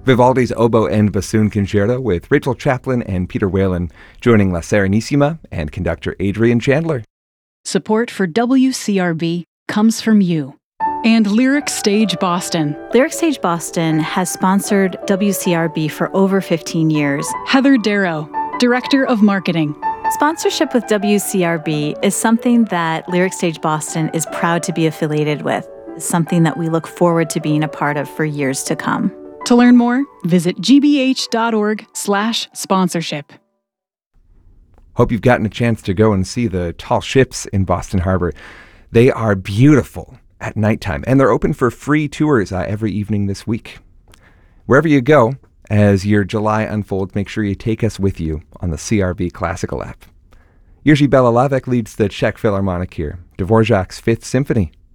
Vivaldi's Oboe and Bassoon Concerto with Rachel Chaplin and Peter Whalen, joining La Serenissima and conductor Adrian Chandler. Support for WCRB comes from you. And Lyric Stage Boston. Lyric Stage Boston has sponsored WCRB for over 15 years. Heather Darrow, Director of Marketing. Sponsorship with WCRB is something that Lyric Stage Boston is proud to be affiliated with. It's something that we look forward to being a part of for years to come. To learn more, visit gbh.org/sponsorship. Hope you've gotten a chance to go and see the tall ships in Boston Harbor. They are beautiful at nighttime, and they're open for free tours every evening this week. Wherever you go, as your July unfolds, make sure you take us with you on the CRB Classical app. Jerzy Belalavek leads the Czech Philharmonic here, Dvorak's Fifth Symphony.